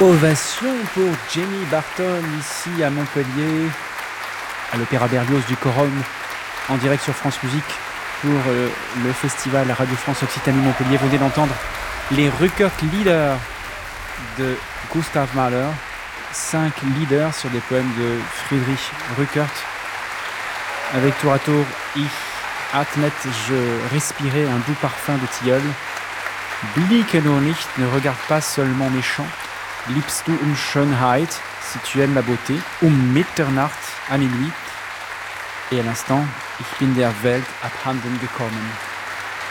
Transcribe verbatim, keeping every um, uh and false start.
Ovation pour Jamie Barton ici à Montpellier, à l'Opéra Berlioz du Corum, en direct sur France Musique pour euh, le festival Radio France Occitanie Montpellier. Vous venez d'entendre les Rückert-Lieder de Gustav Mahler, cinq leaders sur des poèmes de Friedrich Rückert, avec tour à tour Ich atmet, je respirais un doux parfum de tilleul. Blicke nur nicht, ne regarde pas seulement mes chants. Liebst du um Schönheit, si tu aimes la beauté. Um Mitternacht, à minuit. Et à l'instant, Ich bin der Welt abhanden gekommen.